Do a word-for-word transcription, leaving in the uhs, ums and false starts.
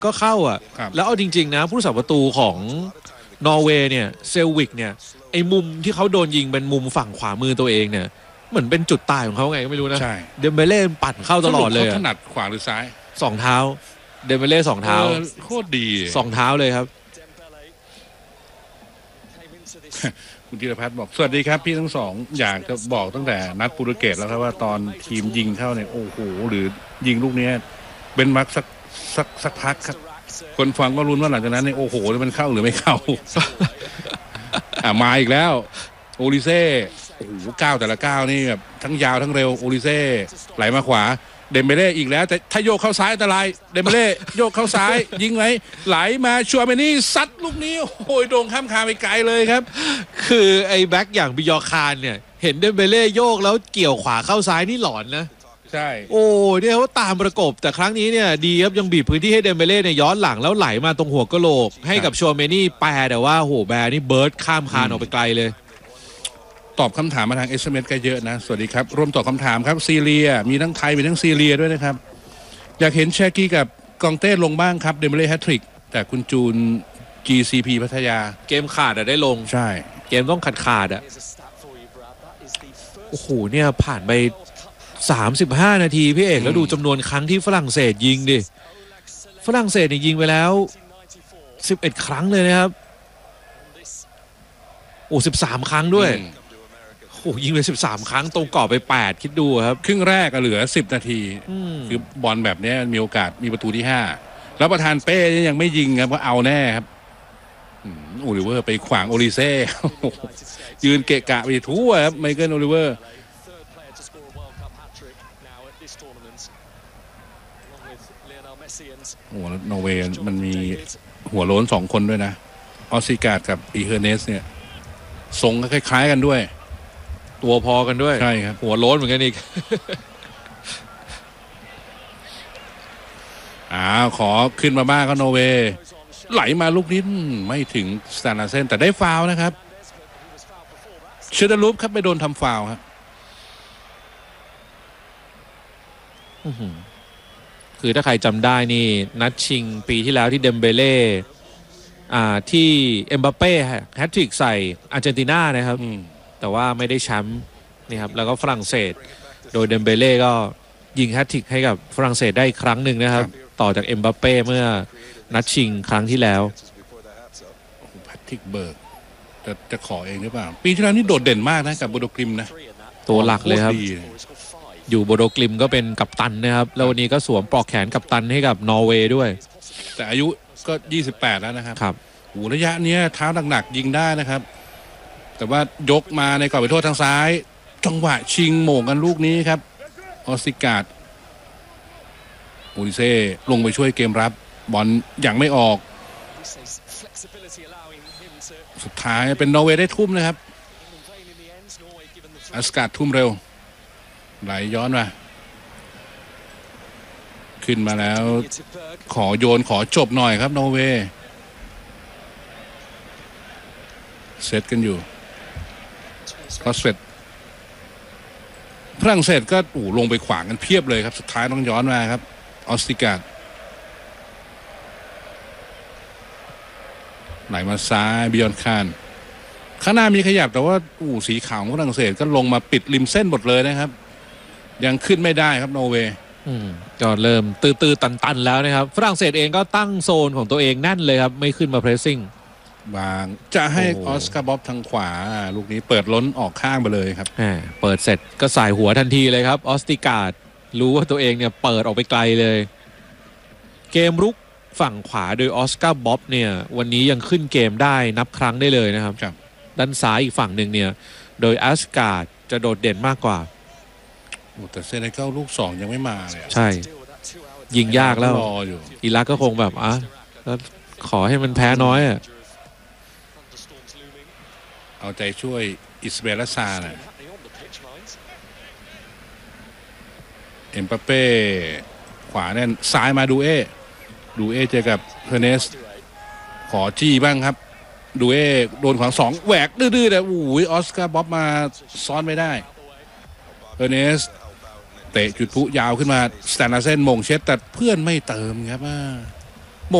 ก็เข้าอ่ะแล้วเอาจริงๆนะผู้รักษาประตูของนอร์เวย์เนี่ยเซลวิกเนี่ยไอ้มุมที่เขาโดนยิงเป็นมุมฝั่งขวามือตัวเองเนี่ยเหมือนเป็นจุดตายของเขาไงก็ไม่รู้นะเดมเบเล่ปั่นเข้าตลอดเลยเขาถนัดขวาหรือซ้ายสองเท้าเดมเบเล่สองเท้าโคตรดีสองเท้าเลยครับคุณธีรพัฒน์บอกสวัสดีครับพี่ทั้งสองอยากจะบอกตั้งแต่นัดโปรตุเกสแล้วครับว่าตอนทีมยิงเข้าเนี่ยโอ้โหหรือยิงลูกนี้เป็นมักสักสักสักพักครับคนฟังก็รุ้นว่าหลังจากนั้นเนี่ยโอ้โหมันเข้าหรือไม่เข้าอ่ามาอีกแล้วโอลิเซ่โอ้โหก้าวแต่ละก้าวนี่แบบทั้งยาวทั้งเร็วโอลิเซ่ไหลมาขวาเดมเบเล่อีกแล้วแต่ถ้าโยกเข้าซ้ายอันตรายเดมเบเล่โยกเข้าซ้ายยิงไหมไหลมาชัวเมนี่ซัดลูกนี้โอ้ยโด่งข้ามคาไปไกลเลยครับคือไอ้แบ็คอย่างบิยอคารเนี่ยเห็นเดมเบเล่โยกแล้วเกี่ยวขวาเข้าซ้ายนี่หลอนนะใช่โอ้เนี่ยเขาตามประกบแต่ครั้งนี้เนี่ยดีครับยังบีบพื้นที่ให้เดมเบเล่เนี่ยย้อนหลังแล้วไหลมาตรงหัวกะโหลกให้กับชัวเมนี่แปรแต่ว่าโหแบร์นี่เบิร์ดข้ามคานออกไปไกลเลยตอบคำถามมาทาง เอส เอ็ม เอส ก็เยอะนะสวัสดีครับร่วมตอบคำถามครับซีเรียมีทั้งไทยมีทั้งซีเรียด้วยนะครับอยากเห็นแชกี้กับกองเต้ลงบ้างครับเดมเบเล่แฮตทริกแต่คุณจูน จี ซี พี พัทยาเกมขาดอะได้ลงใช่เกมต้องขาดขาดอะโอ้โหเนี่ยผ่านไปสามสิบห้านาทีพี่เอกแล้วดูจำนวนครั้งที่ฝรั่งเศสยิงดิฝรั่งเศสเนี่ยยิงไปแล้วสิบเอ็ดครั้งเลยนะครับโอ้สิบสามครั้งด้วยโอ้ยิงไปสิบสามครั้งตรงกรอบไปแปดคิดดูครับครึ่งแรกเหลือสิบนาทีคือบอลแบบนี้มีโอกาสมีประตูที่ห้าแล้วประธานเป้ยังไม่ยิงครับก็เอาแน่ครับโอลิเวอร์ไปขวางโอลิเซ่ยืนเกะกะไปทั่วครับไมเคิลโอลิเวอร์โอ้นอร์เวย์มันมีหัวโล้นสองคนด้วยนะออสซิการ์ดกับอีเฮอร์เนสเนี่ยทรงก็คล้ายๆกันด้วยตัวพอกันด้วยใช่ครับหัวโล้นเหมือนกันอีกอ่าขอขึ้นมาบ้างก็นอร์เวย์ไหลมาลูกนี้ไม่ถึงสแตนนาเซนแต่ได้ฟาวล์นะครับเชอร์ดลูปครับไปโดนทำฟาวล์ครับคือถ้าใครจำได้นี่นัดชิงปีที่แล้วที่เดมเบเล่อ่าที่เอ็มบัปเป้แฮตทริกใส่อาร์เจนตินานะครับแต่ว่าไม่ได้แชมป์นี่ครับแล้วก็ฝรั่งเศสโดยเดมเบเล่ก็ยิงแฮตทริกให้กับฝรั่งเศสได้อีกครั้งหนึ่งนะครับต่อจากเอ็มบัปเป้เมื่อนัดชิงครั้งที่แล้วแพทริกเบิร์กจะจะขอเองหรือเปล่าปีที่แล้วนี่โดดเด่นมากนะกับโบโดกริมนะตัวหลักเลยครับอยู่โบโดกริมก็เป็นกัปตันนะครับแล้ววันนี้ก็สวมปลอกแขนกัปตันให้กับนอร์เวย์ด้วยแต่อายุก็ยี่สิบแปดแล้วนะครับครับโอ้ระยะเนี้ยเท้าหนักๆยิงได้นะครับแต่ว่ายกมาในกรอบไปโทษทางซ้ายจังหวะชิงโหม่งกันลูกนี้ครับออสซิการ์ดโอลิเซ่ลงไปช่วยเกมรับบอลยังไม่ออกสุดท้ายเป็นนอร์เวย์ได้ทุ่มนะครับออสการ์ดทุ่มเร็วไหลย้อนมาขึ้นมาแล้วขอโยนขอจบหน่อยครับนอร์เวย์เซตกันอยู่ครอสเฟตฝรั่งเศสก็โอ้ลงไปขวางกันเพียบเลยครับสุดท้ายต้องย้อนมาครับออสติการ์ดไหลมาซ้ายบิยอนคานข้างหน้ามีขยับแต่ว่าอู้สีขาวของฝรั่งเศสก็ลงมาปิดริมเส้นหมดเลยนะครับยังขึ้นไม่ได้ครับนอร์เวย์ก็เริ่มตื้อๆตันๆแล้วนะครับฝรั่งเศสเองก็ตั้งโซนของตัวเองแน่นเลยครับไม่ขึ้นมาเพรสซิ่งบางจะให้ออสการ์บ๊อบทางขวาลูกนี้เปิดล้นออกข้างไปเลยครับเปิดเสร็จก็สายหัวทันทีเลยครับออสติการ์ดรู้ว่าตัวเองเนี่ยเปิดออกไปไกลเลยเกมรุกฝั่งขวาโดยออสการ์บ๊อบเนี่ยวันนี้ยังขึ้นเกมได้นับครั้งได้เลยนะครับด้านซ้ายอีกฝั่งหนึ่งเนี่ยโดยออสการ์ดจะโดดเด่นมากกว่าแต่เซเนกัลลูกสองยังไม่มาเลยใช่ยิงยากแล้วอิรักก็คงแบบอ่ะขอให้มันแพ้น้อยอ่ะเอาใจช่วยอิสเบลซาหน่อยเอ็มบัปเป้ขวาแน่นซ้ายมาดูเอดูเอเจอกับเฮอร์เนสขอจี้บ้างครับดูเอโดนขวางสองแหวกดื้อๆแต่อุ้ยออสการ์บ๊อบมาซ้อนไม่ได้เฮอร์เนสเตะจุดพุยาวขึ้นมาสแตนนาเซนมงเช็ดแต่เพื่อนไม่เติมครับ